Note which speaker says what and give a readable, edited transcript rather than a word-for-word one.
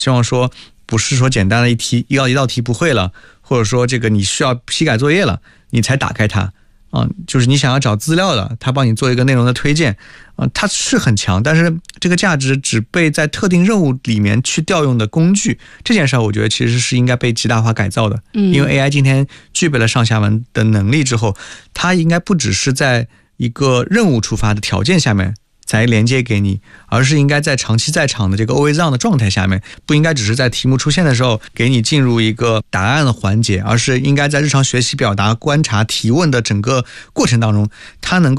Speaker 1: 希望说不是说简单的一道题不会了，或者说这个你需要批改作业了，你才打开它。就是你想要找资料了，它帮你做一个内容的推荐，它是很强，但是这个价值只被在特定任务里面去调用的工具，这件事我觉得其实是应该被极大化改造的。因为 AI 今天具备了上下文的能力之后，它应该不只是在一个任务触发的条件下面才连接给你，而是应该在长期在场的这个 always on 的状态下面，不应该只是在题目出现的时候给你进入一个答案的环节，而是应该在日常学习、表达、观察、提问的整个过程当中，它能够